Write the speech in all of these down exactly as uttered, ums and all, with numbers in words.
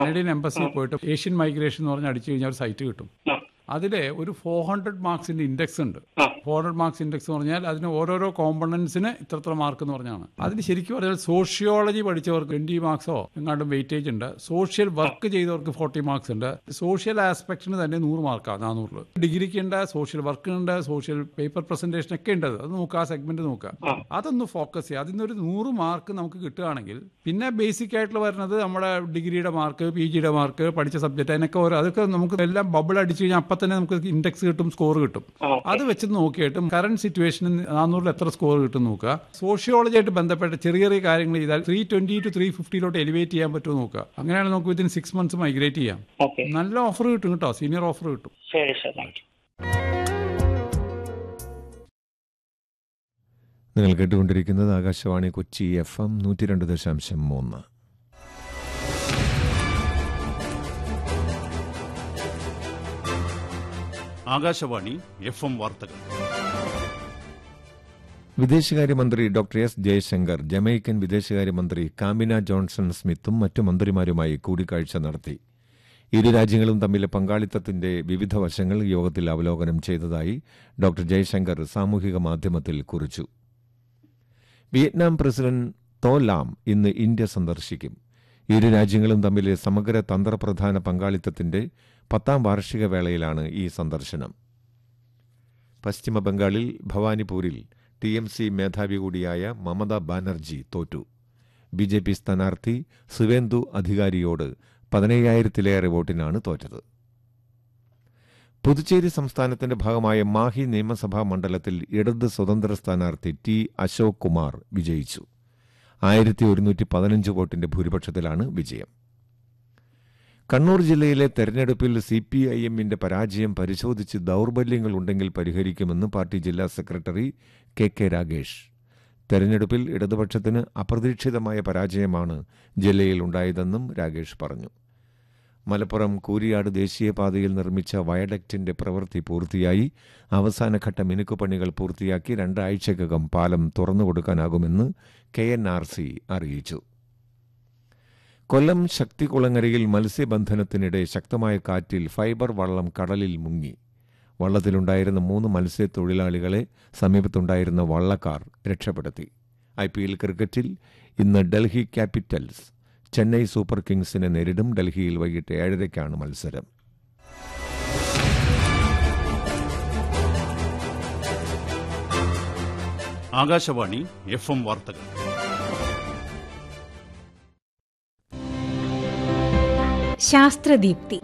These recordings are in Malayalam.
കനേഡിയൻ എംബസി പോയിട്ട് ഏഷ്യൻ മൈഗ്രേഷൻ എന്ന് പറഞ്ഞ് അടിച്ചു കഴിഞ്ഞാൽ ഒരു സൈറ്റ് കിട്ടും. അതിലെ ഒരു ഫോർ ഹൺഡ്രഡ് മാർക്സിന്റെ ഇൻഡെക്സ് ഉണ്ട്. ഫോർ ഹൺഡ്രഡ് മാർക്സ് ഇൻഡെക്സ് എന്ന് പറഞ്ഞാൽ അതിന് ഓരോരോ കോമ്പണൻസിന് ഇത്രത്ര മാർക്ക് എന്ന് പറഞ്ഞാണ്. അതിന് ശരിക്കും പറഞ്ഞാൽ സോഷ്യോളജി പഠിച്ചവർക്ക് ട്വന്റി മാർക്സോ എങ്ങാണ്ടും വെയിറ്റേജ് ഉണ്ട്. സോഷ്യൽ വർക്ക് ചെയ്തവർക്ക് ഫോർട്ടി മാർക്സ് ഉണ്ട്. സോഷ്യൽ ആസ്പെക്ടിന് തന്നെ നൂറ് മാർക്കാണ് നാനൂറിൽ. ഡിഗ്രിക്ക് ഉണ്ട്, സോഷ്യൽ വർക്കിനുണ്ട്, സോഷ്യൽ പേപ്പർ പ്രസന്റേഷൻ ഒക്കെ ഉണ്ട്. അത് നോക്കുക, ആ സെഗ്മെന്റ് നോക്കുക, അതൊന്ന് ഫോക്കസ് ചെയ്യുക. അതിനൊരു നൂറ് മാർക്ക് നമുക്ക് കിട്ടുകയാണെങ്കിൽ പിന്നെ ബേസിക് ആയിട്ടുള്ള വരുന്നത് നമ്മുടെ ഡിഗ്രിയുടെ മാർക്ക്, പി ജിയുടെ മാർക്ക്, പഠിച്ച സബ്ജക്റ്റ്, അതിനൊക്കെ ഓരോ അതൊക്കെ നമുക്ക് എല്ലാം ബബിൾ അടിച്ചു കഴിഞ്ഞാൽ അപ്പം തന്നെ നമുക്ക് ഇൻഡെക്സ് കിട്ടും, സ്കോർ കിട്ടും. അത് വെച്ച് നോക്കിയിട്ട് കറന്റ് സിറ്റുവേഷനിൽ നാനൂറിൽ എത്ര സ്കോർ കിട്ടും നോക്കുക. സോഷ്യോളജി ആയിട്ട് ബന്ധപ്പെട്ട ചെറിയ ചെറിയ കാര്യങ്ങൾ ചെയ്താൽ three twenty two three ഫിഫ്റ്റിയിലോട്ട് elevate ചെയ്യാൻ പറ്റുമോ നോക്കുക. അങ്ങനെയാണ് നമുക്ക് വിത്തിൻ സിക്സ് മന്ത്സ് മൈഗ്രേറ്റ് ചെയ്യാം. നല്ല ഓഫർ കിട്ടും കേട്ടോ, സീനിയർ ഓഫർ കിട്ടും. നിങ്ങൾ കേട്ടുകൊണ്ടിരിക്കുന്നത് ആകാശവാണി കൊച്ചി എഫ് എം നൂറ്റി രണ്ട് ദശാംശം മൂന്ന്. ആകാശവാണി എഫ് എം വാർത്തകൾ. വിദേശകാര്യമന്ത്രി ഡോക്ടർ എസ് ജയശങ്കർ ജമൈക്കൻ വിദേശകാര്യമന്ത്രി കാമിന ജോൺസൺ സ്മിത്തും മറ്റു മന്ത്രിമാരുമായി കൂടിക്കാഴ്ച നടത്തി. ഇരു രാജ്യങ്ങളും തമ്മിലെ പങ്കാളിത്തത്തിന്റെ വിവിധ വശങ്ങൾ യോഗത്തിൽ അവലോകനം ചെയ്തതായി ഡോക്ടർ ജയശങ്കർ സാമൂഹിക മാധ്യമത്തിൽ കുറിച്ചു. വിയറ്റ്നാം പ്രസിഡന്റ് തോ ലാം ഇന്ന് ഇന്ത്യ സന്ദർശിക്കും. ഇരു രാജ്യങ്ങളും തമ്മിലെ സമഗ്ര തന്ത്രപ്രധാന പങ്കാളിത്തത്തിന്റെ പത്താം വാർഷിക വേളയിലാണ് ഈ സന്ദർശനം. പശ്ചിമബംഗാളിൽ ഭവാനിപൂരിൽ ടി എം സി മേധാവി കൂടിയായ മമതാ ബാനർജി തോറ്റു. ബി ജെ പി സ്ഥാനാർത്ഥി സുവേന്ദു അധികാരിയോട് പതിനയ്യായിരത്തിലേറെ വോട്ടിനാണ് തോറ്റത്. പുതുച്ചേരി സംസ്ഥാനത്തിന്റെ ഭാഗമായ മാഹി നിയമസഭാ മണ്ഡലത്തിൽ ഇടത് സ്വതന്ത്ര സ്ഥാനാർത്ഥി ടി അശോക് കുമാർ വിജയിച്ചു. ആയിരത്തി ഒരുന്നൂറ്റി പതിനഞ്ച് വോട്ടിന്റെ ഭൂരിപക്ഷത്തിലാണ് വിജയം. കണ്ണൂർ ജില്ലയിലെ തെരഞ്ഞെടുപ്പിൽ സി പി ഐ എമ്മിന്റെ പരാജയം പരിശോധിച്ച് ദൌർബല്യങ്ങളുണ്ടെങ്കിൽ പരിഹരിക്കുമെന്ന് പാർട്ടി ജില്ലാ സെക്രട്ടറി കെ കെ രാഗേഷ്. തെരഞ്ഞെടുപ്പിൽ ഇടതുപക്ഷത്തിന് അപ്രതീക്ഷിതമായ പരാജയമാണ് ജില്ലയിൽ ഉണ്ടായതെന്നും രാഗേഷ് പറഞ്ഞു. മലപ്പുറം കൂരിയാട് ദേശീയപാതയിൽ നിർമ്മിച്ച വയഡക്റ്റിന്റെ പ്രവൃത്തി പൂർത്തിയായി. അവസാനഘട്ട മിനുക്കുപണികൾ പൂർത്തിയാക്കി രണ്ടാഴ്ചക്കകം പാലം തുറന്നുകൊടുക്കാനാകുമെന്ന് കെ എൻ ആർ സി അറിയിച്ചു. കൊല്ലം ശക്തികുളങ്ങരയിൽ മത്സ്യബന്ധനത്തിനിടെ ശക്തമായ കാറ്റിൽ ഫൈബർ വള്ളം കടലിൽ മുങ്ങി. വള്ളത്തിലുണ്ടായിരുന്ന മൂന്ന് മത്സ്യത്തൊഴിലാളികളെ സമീപത്തുണ്ടായിരുന്ന വള്ളക്കാർ രക്ഷപ്പെടുത്തി. ഐ പി എൽ ക്രിക്കറ്റിൽ ഇന്ന് ഡൽഹി ക്യാപിറ്റൽസ് ചെന്നൈ സൂപ്പർ കിങ്സിനെ നേരിടും. ഡൽഹിയിൽ വൈകിട്ട് ഏഴരയ്ക്കാണ് മത്സരം. ആകാശവാണി എഫ് എം വാർത്തകൾ. ശാസ്ത്രദീപ്തി.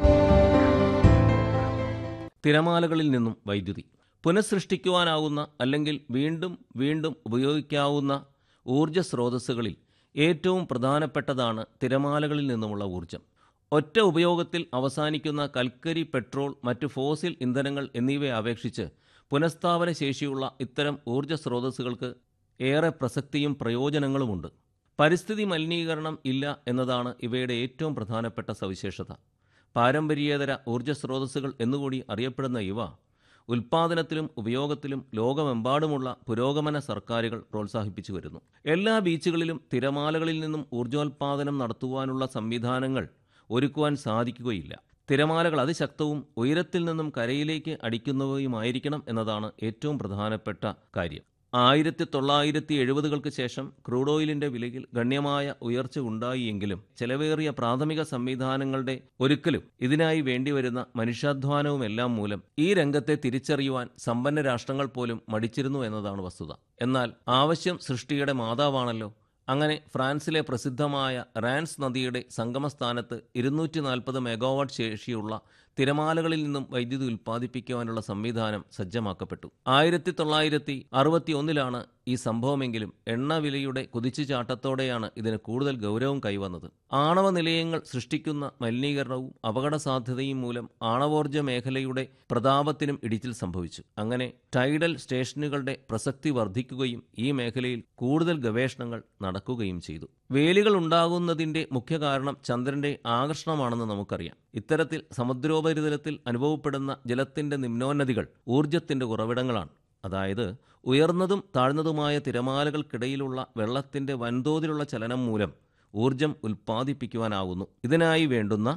തിരമാലകളിൽ നിന്നും വൈദ്യുതി പുനഃസൃഷ്ടിക്കുവാനാവുന്ന അല്ലെങ്കിൽ വീണ്ടും വീണ്ടും ഉപയോഗിക്കാവുന്ന ഊർജ്ജ സ്രോതസ്സുകളിൽ ഏറ്റവും പ്രധാനപ്പെട്ടതാണ് തിരമാലകളിൽ നിന്നുമുള്ള ഊർജ്ജം. ഒറ്റ ഉപയോഗത്തിൽ അവസാനിക്കുന്ന കൽക്കരി, പെട്രോൾ, മറ്റു ഫോസിൽ ഇന്ധനങ്ങൾ എന്നിവയെ അപേക്ഷിച്ച് പുനഃസ്ഥാപന ശേഷിയുള്ള ഇത്തരം ഊർജ്ജ സ്രോതസ്സുകൾക്ക് ഏറെ പ്രസക്തിയും പ്രയോജനങ്ങളുമുണ്ട്. പരിസ്ഥിതി മലിനീകരണം ഇല്ല എന്നതാണ് ഇവയുടെ ഏറ്റവും പ്രധാനപ്പെട്ട സവിശേഷത. പാരമ്പര്യേതര ഊർജ്ജ സ്രോതസ്സുകൾ എന്നുകൂടി അറിയപ്പെടുന്ന ഇവ ഉൽപ്പാദനത്തിലും ഉപയോഗത്തിലും ലോകമെമ്പാടുമുള്ള പുരോഗമന സർക്കാരുകൾ പ്രോത്സാഹിപ്പിച്ചു വരുന്നു. എല്ലാ ബീച്ചുകളിലും തിരമാലകളിൽ നിന്നും ഊർജ്ജോൽപാദനം നടത്തുവാനുള്ള സംവിധാനങ്ങൾ ഒരുക്കുവാൻ സാധിക്കുകയില്ല. തിരമാലകൾ അതിശക്തവും ഉയരത്തിൽ നിന്നും കരയിലേക്ക് അടിക്കുന്നവയുമായിരിക്കണം എന്നതാണ് ഏറ്റവും പ്രധാനപ്പെട്ട കാര്യം. ആയിരത്തി തൊള്ളായിരത്തി എഴുപതുകൾക്ക് ശേഷം ക്രൂഡ് ഓയിലിന്റെ വിലയിൽ ഗണ്യമായ ഉയർച്ച ഉണ്ടായിയെങ്കിലും ചെലവേറിയ പ്രാഥമിക സംവിധാനങ്ങളുടെ ഒരുക്കലും ഇതിനായി വേണ്ടിവരുന്ന മനുഷ്യാധ്വാനവുമെല്ലാം മൂലം ഈ രംഗത്തെ തിരിച്ചറിയുവാൻ സമ്പന്ന രാഷ്ട്രങ്ങൾ പോലും മടിച്ചിരുന്നു എന്നതാണ് വസ്തുത. എന്നാൽ ആവശ്യം സൃഷ്ടിയുടെ മാതാവാണല്ലോ. അങ്ങനെ ഫ്രാൻസിലെ പ്രസിദ്ധമായ റാൻസ് നദിയുടെ സംഗമസ്ഥാനത്ത് ഇരുന്നൂറ്റി നാൽപ്പത് മെഗാവാട്ട് ശേഷിയുള്ള തിരമാലകളിൽ നിന്നും വൈദ്യുതി ഉൽപ്പാദിപ്പിക്കുവാനുള്ള സംവിധാനം സജ്ജമാക്കപ്പെട്ടു. ആയിരത്തി തൊള്ളായിരത്തി അറുപത്തി ഒന്നിലാണ് ഈ സംഭവമെങ്കിലും എണ്ണവിലയുടെ കുതിച്ചുചാട്ടത്തോടെയാണ് ഇതിന് കൂടുതൽ ഗൗരവം കൈവന്നത്. ആണവ നിലയങ്ങൾ സൃഷ്ടിക്കുന്ന മലിനീകരണവും അപകട സാധ്യതയും മൂലം ആണവോർജ്ജ മേഖലയുടെ പ്രതാപത്തിനും ഇടിച്ചിൽ സംഭവിച്ചു. അങ്ങനെ ടൈഡൽ സ്റ്റേഷനുകളുടെ പ്രസക്തി വർദ്ധിക്കുകയും ഈ മേഖലയിൽ കൂടുതൽ ഗവേഷണങ്ങൾ നടക്കുകയും ചെയ്തു. വേലികൾ ഉണ്ടാകുന്നതിന്റെ മുഖ്യ കാരണം ചന്ദ്രന്റെ ആകർഷണമാണെന്ന് നമുക്കറിയാം. ഇത്തരത്തിൽ സമുദ്രോപരിതലത്തിൽ അനുഭവപ്പെടുന്ന ജലത്തിന്റെ നിമ്നോന്നതികൾ ഊർജത്തിന്റെ ഉറവിടങ്ങളാണ്. അതായത് ഉയർന്നതും താഴ്ന്നതുമായ തിരമാലകൾക്കിടയിലുള്ള വെള്ളത്തിന്റെ വൻതോതിലുള്ള ചലനം മൂലം ഊർജം ഉൽപ്പാദിപ്പിക്കുവാനാകുന്നു. ഇതിനായി വേണ്ടുന്ന